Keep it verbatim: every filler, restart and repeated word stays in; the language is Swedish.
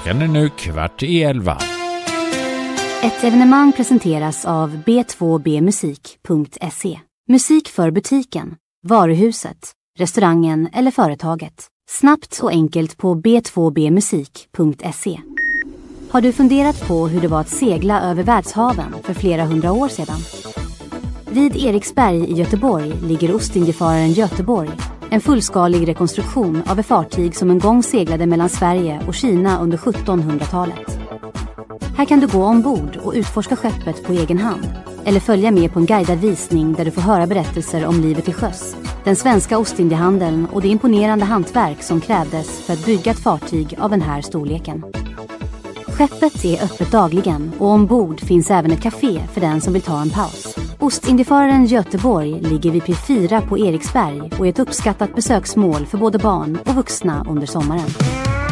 Klockan är nu kvart i elva. Ett evenemang presenteras av b två b musik punkt se. Musik för butiken, varuhuset, restaurangen eller företaget. Snabbt och enkelt på b två b musik punkt se. Har du funderat på hur det var att segla över världshaven för flera hundra år sedan? Vid Eriksberg i Göteborg ligger Ostindiefararen Göteborg, en fullskalig rekonstruktion av ett fartyg som en gång seglade mellan Sverige och Kina under sjuttonhundratalet. Här kan du gå ombord och utforska skeppet på egen hand, eller följa med på en guidad visning där du får höra berättelser om livet till sjöss, den svenska Ostindiehandeln och det imponerande hantverk som krävdes för att bygga ett fartyg av den här storleken. Skeppet är öppet dagligen och ombord finns även ett café för den som vill ta en paus. Ostindiefararen Göteborg ligger vid P fyra på Eriksberg och är ett uppskattat besöksmål för både barn och vuxna under sommaren.